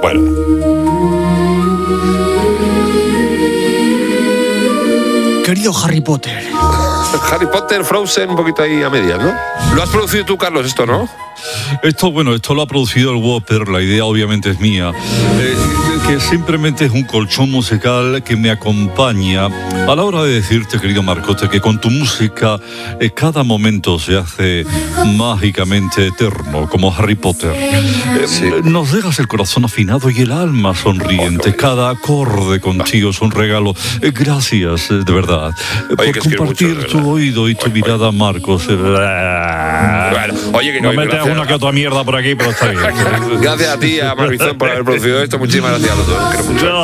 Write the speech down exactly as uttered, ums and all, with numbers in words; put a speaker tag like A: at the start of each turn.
A: Bueno.
B: Querido Harry Potter.
A: Harry Potter, Frozen, un poquito ahí a medias, ¿no? Lo has producido tú, Carlos, esto, ¿no?
C: Esto, bueno, esto lo ha producido el Whopper, la idea obviamente es mía, eh, que simplemente es un colchón musical que me acompaña a la hora de decirte, querido Marcote, que con tu música eh, cada momento se hace mágicamente eterno, como Harry Potter. Eh,
A: Sí.
C: Nos dejas el corazón afinado y el alma sonriente, cada acorde contigo es un regalo. Eh, gracias, eh, de verdad, eh,
A: Oye, que
C: por
A: es que
C: compartir
A: mucho, de
C: tu
A: verdad.
C: oído y tu
A: Oye,
C: mirada,
A: oye.
C: Marcos. Eh,
A: Bueno, oye, que
C: no
A: oye,
C: metes
A: gracias.
C: una que otra mierda por aquí, pero está bien.
A: Gracias a ti, a Marizón, por haber producido esto. Muchísimas gracias a los dos. Quiero mucho.